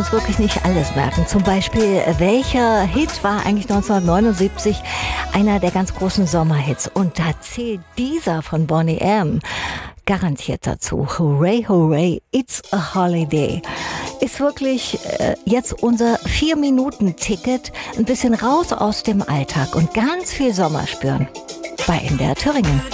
uns wirklich nicht alles merken. Zum Beispiel, welcher Hit war eigentlich 1979 einer der ganz großen Sommerhits? Und da zählt dieser von Boney M. garantiert dazu. Hooray, hooray, it's a holiday. Ist wirklich jetzt unser 4-Minuten-Ticket, ein bisschen raus aus dem Alltag und ganz viel Sommer spüren. Bei NDR Thüringen.